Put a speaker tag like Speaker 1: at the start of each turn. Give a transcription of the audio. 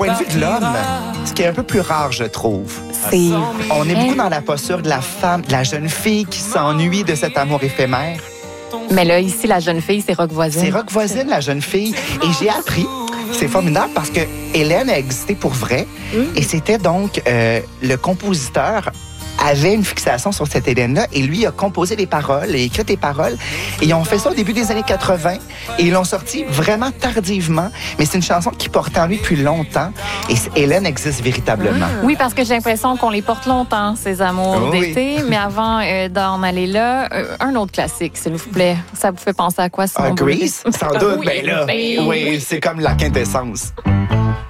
Speaker 1: point de vue de l'homme, ce qui est un peu plus rare, je trouve. On est beaucoup dans la posture de la femme, de la jeune fille qui s'ennuie de cet amour éphémère.
Speaker 2: Mais là, ici, la jeune fille, c'est Rock Voisine.
Speaker 1: C'est Rock Voisine, la jeune fille. Et j'ai appris, c'est formidable parce que Hélène a existé pour vrai. Et c'était donc le compositeur avait une fixation sur cette Hélène-là et lui a composé les paroles et écrit les paroles. Et ils ont fait ça au début des années 80 et ils l'ont sorti vraiment tardivement. Mais c'est une chanson qui portait en lui depuis longtemps et Hélène existe véritablement.
Speaker 2: Oui, parce que j'ai l'impression qu'on les porte longtemps, ces amours d'été. Mais avant d'en aller là, un autre classique, s'il vous plaît. Ça vous fait penser à quoi, Simon?
Speaker 1: Grease, sans doute.
Speaker 2: Oui,
Speaker 1: Ben là, oui, c'est comme la quintessence.